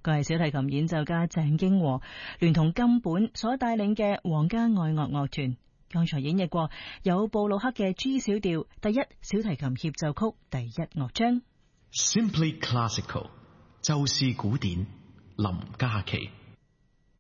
佢係小提琴演奏家鄭經和聯同金本所帶領嘅皇家愛樂樂團，剛才演繹過有布魯克嘅 G 小調第一小提琴協奏曲第一樂章。 Simply Classical 就是古典，林嘉琪。